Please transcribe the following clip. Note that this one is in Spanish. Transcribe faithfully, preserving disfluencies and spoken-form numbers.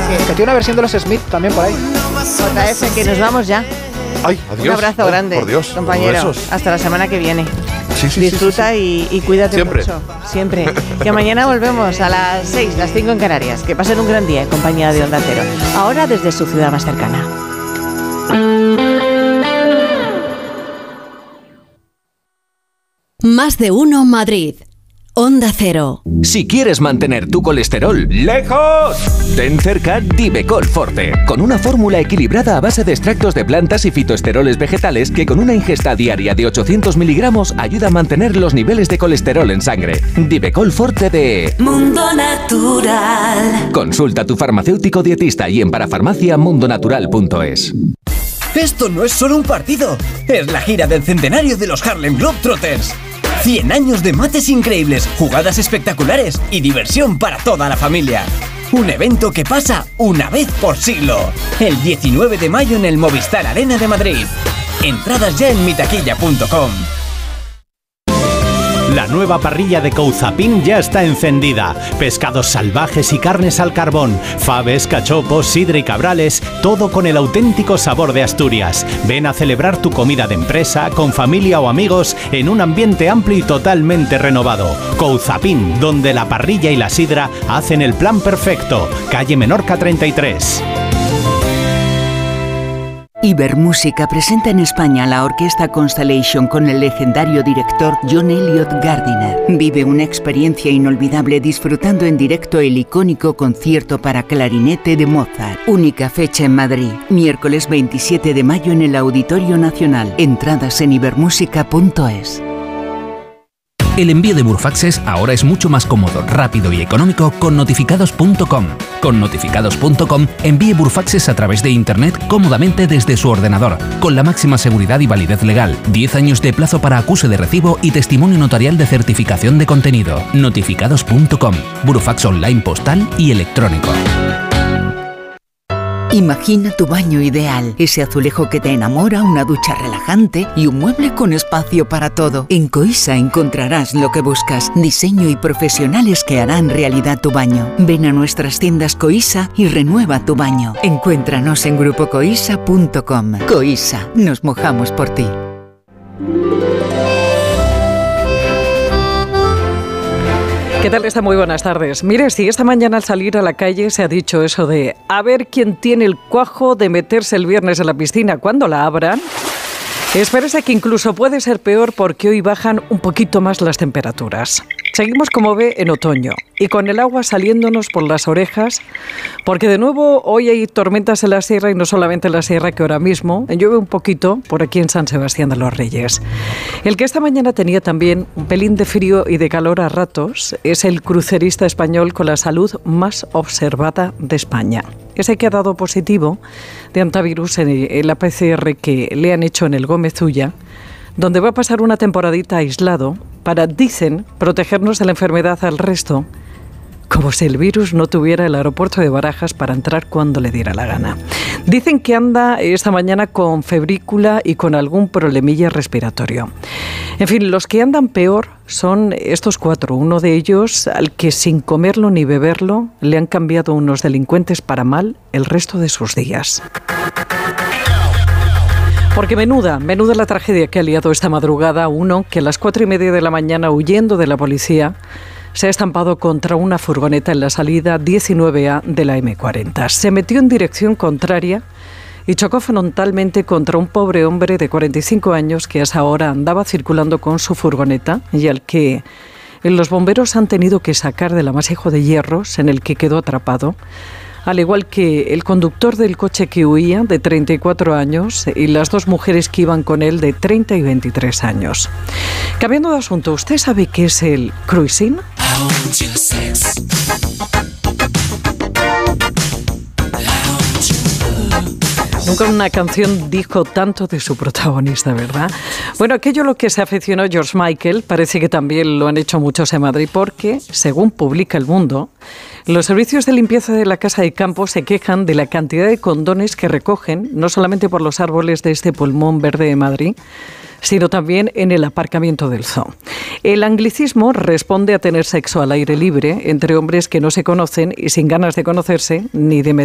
Sí. Que tiene una versión de los Smith también por ahí. J F, que nos vamos ya. Ay, adiós. Un abrazo Ay, grande, por Dios, compañero. Hasta la semana que viene. Sí, sí, Disfruta sí, sí, sí. Y, y cuídate Siempre. mucho. Siempre. Que mañana volvemos a las seis, las cinco en Canarias. Que pasen un gran día en compañía de Onda Cero. Ahora desde su ciudad más cercana. Más de uno Madrid. Onda Cero. Si quieres mantener tu colesterol lejos, ten cerca Divecol Forte, con una fórmula equilibrada a base de extractos de plantas y fitoesteroles vegetales que con una ingesta diaria de ochocientos miligramos ayuda a mantener los niveles de colesterol en sangre. Divecol Forte de Mundo Natural. Consulta a tu farmacéutico dietista y en parafarmacia mundonatural punto es. Esto no es solo un partido, es la gira del centenario de los Harlem Globetrotters. cien años de mates increíbles, jugadas espectaculares y diversión para toda la familia. Un evento que pasa una vez por siglo. El diecinueve de mayo en el Movistar Arena de Madrid. Entradas ya en mitaquilla punto com. La nueva parrilla de Couzapin ya está encendida. Pescados salvajes y carnes al carbón, faves, cachopos, sidra y cabrales, todo con el auténtico sabor de Asturias. Ven a celebrar tu comida de empresa, con familia o amigos, en un ambiente amplio y totalmente renovado. Couzapin, donde la parrilla y la sidra hacen el plan perfecto. Calle Menorca treinta y tres. Ibermúsica presenta en España la orquesta Constellation con el legendario director John Elliott Gardiner. Vive una experiencia inolvidable disfrutando en directo el icónico concierto para clarinete de Mozart. Única fecha en Madrid, miércoles veintisiete de mayo en el Auditorio Nacional. Entradas en ibermúsica punto es. El envío de Burofaxes ahora es mucho más cómodo, rápido y económico con notificados punto com. Con notificados punto com envíe Burofaxes a través de Internet cómodamente desde su ordenador, con la máxima seguridad y validez legal, diez años de plazo para acuse de recibo y testimonio notarial de certificación de contenido. notificados punto com, Burofax online postal y electrónico. Imagina tu baño ideal, ese azulejo que te enamora, una ducha relajante y un mueble con espacio para todo. En Coisa encontrarás lo que buscas, diseño y profesionales que harán realidad tu baño. Ven a nuestras tiendas Coisa y renueva tu baño. Encuéntranos en grupo coisa punto com. Coisa, nos mojamos por ti. ¿Qué tal está? Muy buenas tardes. Mire, si esta mañana al salir a la calle se ha dicho eso de a ver quién tiene el cuajo de meterse el viernes en la piscina cuando la abran, espérese que incluso puede ser peor porque hoy bajan un poquito más las temperaturas. Seguimos, como ve, en otoño y con el agua saliéndonos por las orejas, porque de nuevo hoy hay tormentas en la sierra y no solamente en la sierra, que ahora mismo llueve un poquito por aquí en San Sebastián de los Reyes. El que esta mañana tenía también un pelín de frío y de calor a ratos es el crucerista español con la salud más observada de España. Ese que ha dado positivo de antivirus en la P C R que le han hecho en el Gómez Ulla, donde va a pasar una temporadita aislado para, dicen, protegernos de la enfermedad al resto, como si el virus no tuviera el aeropuerto de Barajas para entrar cuando le diera la gana. Dicen que anda esta mañana con febrícula y con algún problemilla respiratorio. En fin, los que andan peor son estos cuatro. Uno de ellos, al que sin comerlo ni beberlo le han cambiado unos delincuentes para mal el resto de sus días. Porque menuda, menuda la tragedia que ha liado esta madrugada uno que a las cuatro y media de la mañana, huyendo de la policía, se ha estampado contra una furgoneta en la salida diecinueve A de la eme cuarenta. Se metió en dirección contraria y chocó frontalmente contra un pobre hombre de cuarenta y cinco años que a esa hora andaba circulando con su furgoneta y al que los bomberos han tenido que sacar del amasijo de hierros en el que quedó atrapado, al igual que el conductor del coche que huía, de treinta y cuatro años, y las dos mujeres que iban con él, de treinta y veintitrés años. Cambiando de asunto, ¿usted sabe qué es el cruising? Nunca una canción dijo tanto de su protagonista, ¿verdad? Bueno, aquello a lo que se aficionó George Michael parece que también lo han hecho muchos en Madrid porque, según publica El Mundo, los servicios de limpieza de la Casa de Campo se quejan de la cantidad de condones que recogen, no solamente por los árboles de este pulmón verde de Madrid, sino también en el aparcamiento del zoo. El anglicismo responde a tener sexo al aire libre entre hombres que no se conocen y sin ganas de conocerse ni de